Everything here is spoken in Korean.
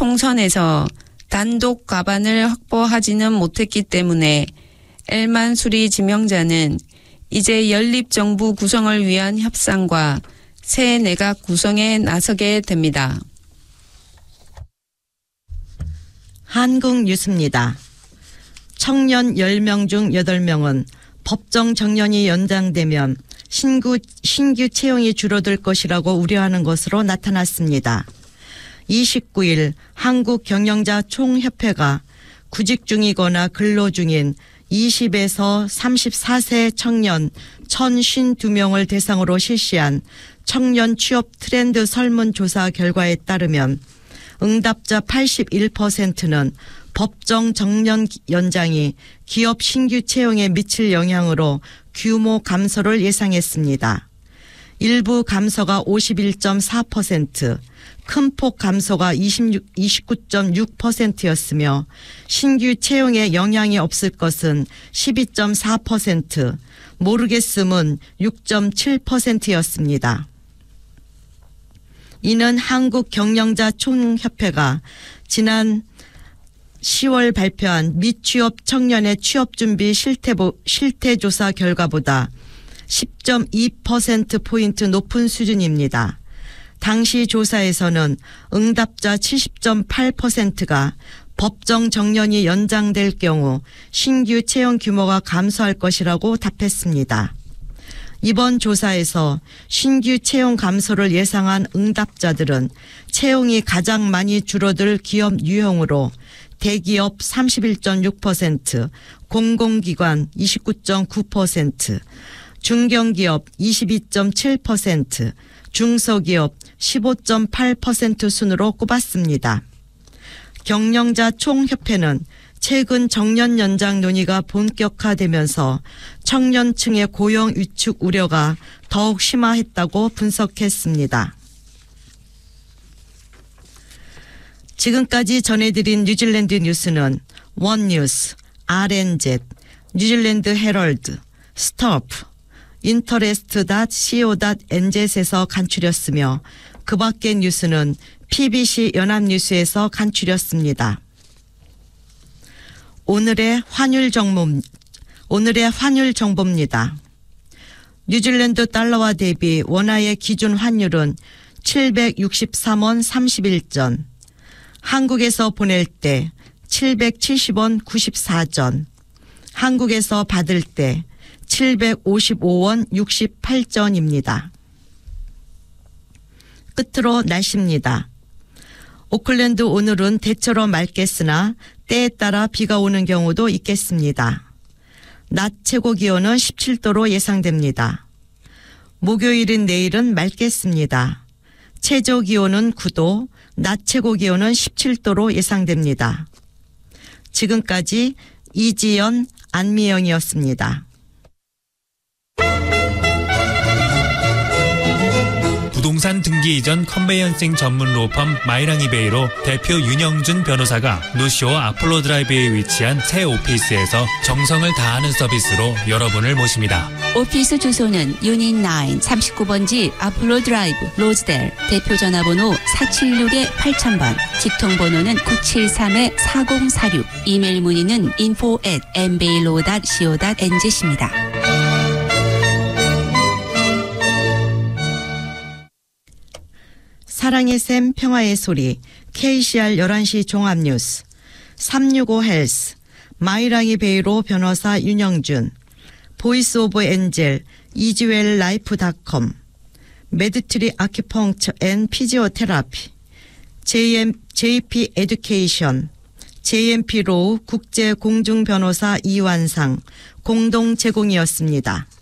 총선에서 단독 과반을 확보하지는 못했기 때문에 엘만수리 지명자는 이제 연립정부 구성을 위한 협상과 새 내각 구성에 나서게 됩니다. 한국 뉴스입니다. 청년 10명 중 8명은 법정 정년이 연장되면 신규 채용이 줄어들 것이라고 우려하는 것으로 나타났습니다. 29일 한국경영자 총협회가 구직 중이거나 근로 중인 20에서 34세 청년 1,052명을 대상으로 실시한 청년 취업 트렌드 설문조사 결과에 따르면 응답자 81%는 법정 정년 연장이 기업 신규 채용에 미칠 영향으로 규모 감소를 예상했습니다. 일부 감소가 51.4%, 큰 폭 감소가 29.6%였으며 신규 채용에 영향이 없을 것은 12.4%, 모르겠음은 6.7%였습니다. 이는 한국경영자 총협회가 지난 10월 발표한 미취업 청년의 취업준비 실태조사 결과보다 10.2%포인트 높은 수준입니다. 당시 조사에서는 응답자 70.8%가 법정 정년이 연장될 경우 신규 채용 규모가 감소할 것이라고 답했습니다. 이번 조사에서 신규 채용 감소를 예상한 응답자들은 채용이 가장 많이 줄어들 기업 유형으로 대기업 31.6%, 공공기관 29.9%, 중견기업 22.7%, 중소기업 15.8% 순으로 꼽았습니다. 경영자 총협회는 최근 정년 연장 논의가 본격화되면서 청년층의 고용 위축 우려가 더욱 심화했다고 분석했습니다. 지금까지 전해드린 뉴질랜드 뉴스는 원뉴스, RNZ, 뉴질랜드 헤럴드, 스토프, interest.co.nz에서 간추렸으며 그 밖의 뉴스는 PBC 연합뉴스에서 간추렸습니다. 오늘의 환율 정보입니다. 뉴질랜드 달러와 대비 원화의 기준 환율은 763원 31전, 한국에서 보낼 때 770원 94전, 한국에서 받을 때 755원 68전입니다. 끝으로 날씨입니다. 오클랜드 오늘은 대체로 맑겠으나 때에 따라 비가 오는 경우도 있겠습니다. 낮 최고 기온은 17도로 예상됩니다. 목요일인 내일은 맑겠습니다. 최저 기온은 9도, 낮 최고 기온은 17도로 예상됩니다. 지금까지 이지연, 안미영이었습니다. 부동산 등기 이전 컨베이언싱 전문 로펌 마이랑이베이로 대표 윤영준 변호사가 노쇼 아폴로 드라이브에 위치한 새 오피스에서 정성을 다하는 서비스로 여러분을 모십니다. 오피스 주소는 유닛 9 39번지 아폴로 드라이브 로즈델, 대표 전화번호 476-8000번, 직통번호는 973-4046, 이메일 문의는 info@mbailo.co.nz입니다. 사랑의 샘 평화의 소리 KCR 11시 종합뉴스 365 헬스 마이랑이 베이로 변호사 윤영준 보이스 오브 엔젤 이지웰라이프닷컴 메드트리 아큐펑처 앤 피지오테라피 JP 에듀케이션 JMP 로우 국제공중변호사 이완상 공동 제공이었습니다.